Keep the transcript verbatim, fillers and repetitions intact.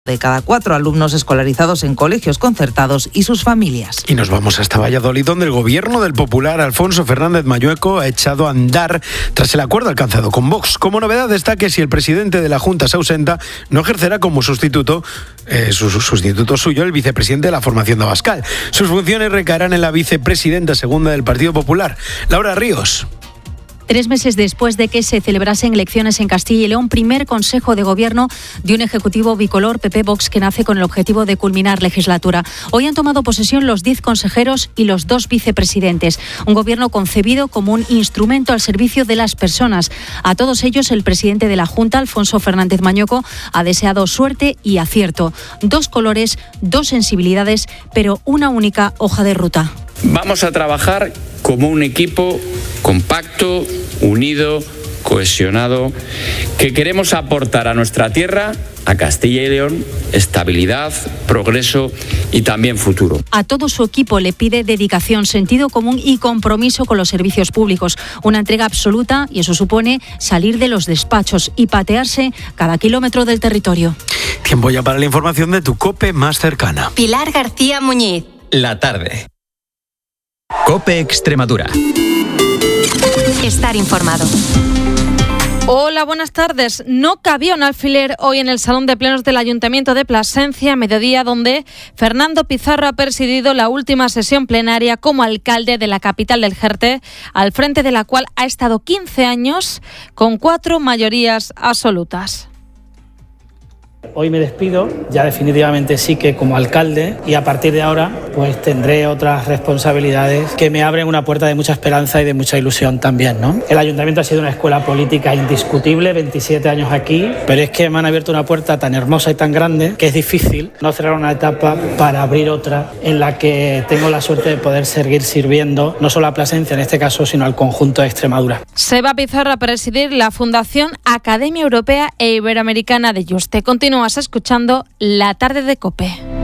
de cada cuatro alumnos escolarizados en colegios concertados y sus familias. Y nos vamos hasta Valladolid, donde el gobierno del popular Alfonso Fernández Mañueco ha echado a andar tras el acuerdo alcanzado con Vox. Como novedad está que si el presidente de la Junta se ausenta, no ejercerá como sustituto, eh, su, su sustituto suyo, el vicepresidente de la formación de Abascal. Sus funciones recaerán en la vicepresidenta segunda del Partido Popular, Laura Ríos. Tres meses después de que se celebrasen elecciones en Castilla y León, primer Consejo de Gobierno de un Ejecutivo bicolor P P-Vox que nace con el objetivo de culminar legislatura. Hoy han tomado posesión los diez consejeros y los dos vicepresidentes. Un gobierno concebido como un instrumento al servicio de las personas. A todos ellos, el presidente de la Junta, Alfonso Fernández Mañueco, ha deseado suerte y acierto. Dos colores, dos sensibilidades, pero una única hoja de ruta. Vamos a trabajar como un equipo compacto, unido, cohesionado, que queremos aportar a nuestra tierra, a Castilla y León, estabilidad, progreso y también futuro. A todo su equipo le pide dedicación, sentido común y compromiso con los servicios públicos. Una entrega absoluta, y eso supone salir de los despachos y patearse cada kilómetro del territorio. Tiempo ya para la información de tu COPE más cercana. Pilar García Muñiz. La tarde. COPE Extremadura. Estar informado. Hola, buenas tardes. No cabía un alfiler hoy en el Salón de Plenos del Ayuntamiento de Plasencia, mediodía, donde Fernando Pizarro ha presidido la última sesión plenaria como alcalde de la capital del Jerte, al frente de la cual ha estado quince años con cuatro mayorías absolutas. Hoy me despido, ya definitivamente sí que como alcalde, y a partir de ahora pues tendré otras responsabilidades que me abren una puerta de mucha esperanza y de mucha ilusión también, ¿no? El ayuntamiento ha sido una escuela política indiscutible, veintisiete años aquí, pero es que me han abierto una puerta tan hermosa y tan grande que es difícil no cerrar una etapa para abrir otra en la que tengo la suerte de poder seguir sirviendo no solo a Plasencia en este caso, sino al conjunto de Extremadura. Se va Pizarro a presidir la Fundación Academia Europea e Iberoamericana de Yuste. Continúas escuchando La Tarde de COPE.